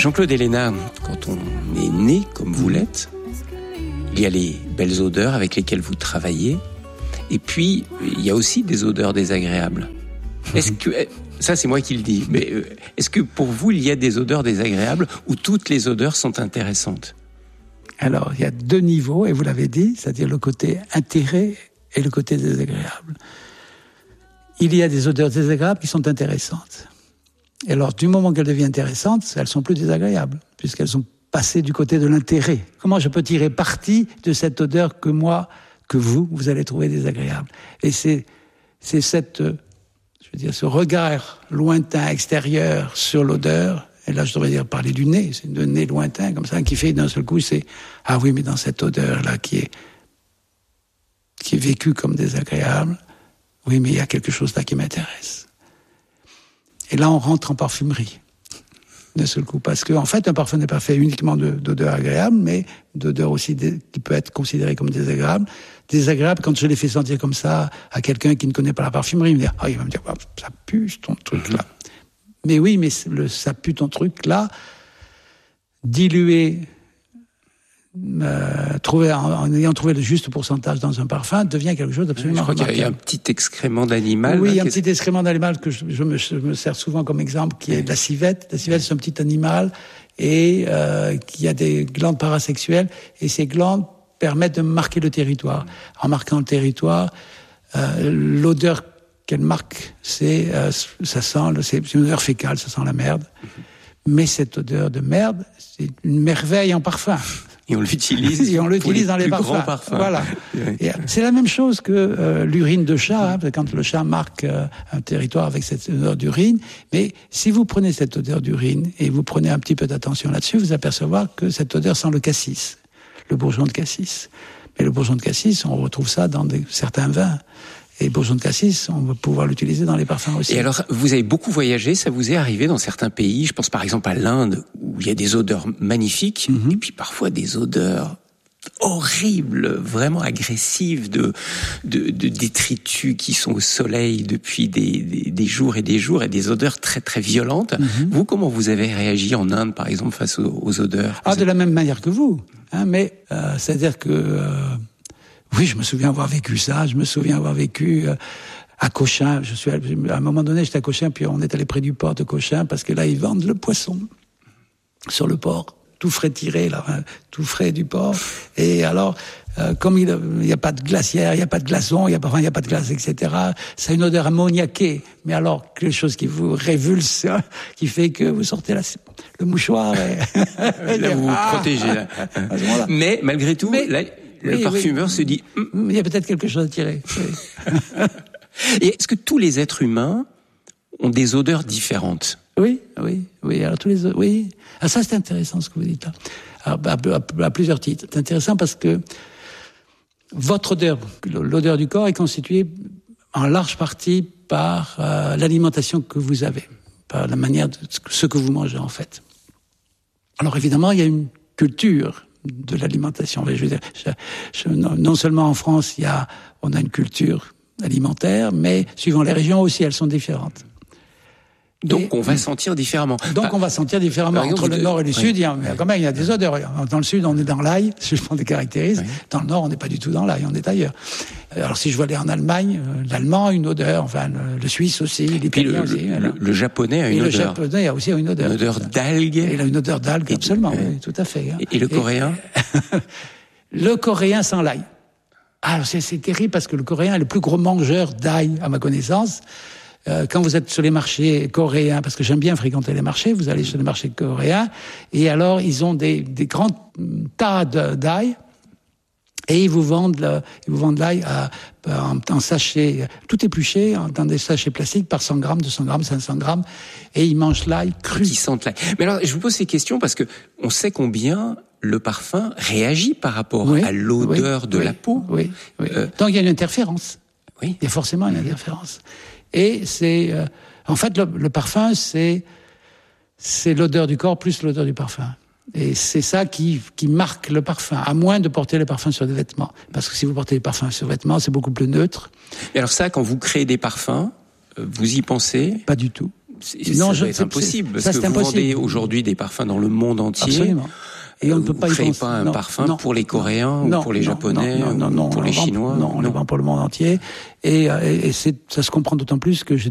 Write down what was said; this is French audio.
Jean-Claude Héléna, quand on est né comme vous l'êtes, il y a les belles odeurs avec lesquelles vous travaillez, et puis il y a aussi des odeurs désagréables. Est-ce que, ça c'est moi qui le dis, mais est-ce que pour vous il y a des odeurs désagréables ou toutes les odeurs sont intéressantes ? Alors, il y a deux niveaux, et vous l'avez dit, c'est-à-dire le côté intérêt et le côté désagréable. Il y a des odeurs désagréables qui sont intéressantes. Et alors, du moment qu'elles deviennent intéressantes, elles sont plus désagréables, puisqu'elles sont passées du côté de l'intérêt. Comment je peux tirer parti de cette odeur que moi, que vous allez trouver désagréable? Et c'est cette, ce regard lointain, extérieur, sur l'odeur. Et là, je devrais parler du nez. C'est un nez lointain, comme ça, qui fait d'un seul coup, c'est, ah oui, mais dans cette odeur-là, qui est vécue comme désagréable, oui, mais il y a quelque chose là qui m'intéresse. Et là, on rentre en parfumerie, d'un seul coup. Parce qu'en fait, un parfum n'est pas fait uniquement d'odeurs agréables, mais d'odeurs aussi qui peut être considérée comme désagréable. Désagréable, quand je les fais sentir comme ça à quelqu'un qui ne connaît pas la parfumerie, il va me dire, oh, ça pue ton truc là. Mais oui, mais ça pue ton truc là, dilué, en ayant trouvé le juste pourcentage dans un parfum, devient quelque chose d'absolument remarquable. Il y a un petit excrément d'animal. Oui, un petit excrément d'animal que je me sers souvent comme exemple, qui est de la civette. La civette, c'est un petit animal et qui a des glandes parasexuelles, et ces glandes permettent de marquer le territoire. En marquant le territoire, l'odeur qu'elle marque, c'est une odeur fécale, ça sent la merde. Mais cette odeur de merde, c'est une merveille en parfum. Et on l'utilise. Et on l'utilise dans les parfums. Voilà. Et c'est la même chose que l'urine de chat, quand le chat marque un territoire avec cette odeur d'urine. Mais si vous prenez cette odeur d'urine et vous prenez un petit peu d'attention là-dessus, vous apercevrez que cette odeur sent le cassis, le bourgeon de cassis. Mais le bourgeon de cassis, on retrouve ça dans certains vins. Et bourgeon de cassis, on va pouvoir l'utiliser dans les parfums aussi. Et alors, vous avez beaucoup voyagé, ça vous est arrivé dans certains pays, je pense par exemple à l'Inde, où il y a des odeurs magnifiques, et puis parfois des odeurs horribles, vraiment agressives, de détritus qui sont au soleil depuis des jours et des odeurs très très violentes. Vous, comment vous avez réagi en Inde, par exemple, face aux odeurs? De la même manière que vous. Mais c'est-à-dire que... Oui, je me souviens avoir vécu ça. Je me souviens avoir vécu à Cochin. À un moment donné, j'étais à Cochin, puis on est allé près du port de Cochin, parce que là, ils vendent le poisson sur le port, tout frais tiré, là, tout frais du port. Et alors, comme il n'y a pas de glacière, il n'y a pas de glaçons, il n'y a pas de glace, etc., ça a une odeur ammoniaquée. Mais alors, quelque chose qui vous révulse, qui fait que vous sortez le mouchoir et... là, vous vous protégez. Là. Mais, malgré tout, là... Le parfumeur se dit... Il y a peut-être quelque chose à tirer. Oui. Et est-ce que tous les êtres humains ont des odeurs différentes? Oui. Alors oui. Ah, ça, c'est intéressant ce que vous dites là. Alors, à plusieurs titres. C'est intéressant parce que votre odeur, l'odeur du corps, est constituée en large partie par l'alimentation que vous avez, par la manière de ce que vous mangez en fait. Alors évidemment, il y a une culture de l'alimentation. Je veux dire, non seulement en France, on a une culture alimentaire, mais suivant les régions aussi, elles sont différentes. Donc on va sentir différemment. On va sentir différemment. Entre le nord et le sud, il y a des odeurs. Dans le sud, on est dans l'ail, si je prends des caractéristiques. Oui. Dans le nord, on n'est pas du tout dans l'ail, on est ailleurs. Alors si je veux aller en Allemagne, l'allemand a une odeur, enfin le suisse aussi, l'italien aussi. Le japonais a une odeur. Le japonais a aussi une odeur. Une odeur d'algues. Il a une odeur d'algues, absolument, oui, tout à fait. Et le coréen? Le coréen sent l'ail. Alors c'est terrible parce que le coréen est le plus gros mangeur d'ail, à ma connaissance. Quand vous êtes sur les marchés coréens, parce que j'aime bien fréquenter les marchés, vous allez sur les marchés coréens, et alors ils ont des grands tas d'ail, et ils vous vendent l'ail en sachets, tout épluché, dans des sachets plastiques par 100 grammes, 200 grammes, 500 grammes, et ils mangent l'ail cru. Ils sentent l'ail. Mais alors, je vous pose ces questions parce que on sait combien le parfum réagit par rapport à l'odeur de la peau. Oui. Donc il y a une interférence. Oui. Il y a forcément une interférence. Et c'est, en fait, le parfum, c'est l'odeur du corps plus l'odeur du parfum. Et c'est ça qui marque le parfum, à moins de porter le parfum sur des vêtements. Parce que si vous portez les parfums sur vêtements, c'est beaucoup plus neutre. Et alors ça, quand vous créez des parfums, vous y pensez? Pas du tout. c'est impossible, parce que vous vendez aujourd'hui des parfums dans le monde entier. Absolument. Et on ne peut pas y penser. Pas un parfum pour les Coréens ou pour les Japonais ou pour les Chinois. Non, on le vend pour le monde entier. Et ça se comprend d'autant plus que j'ai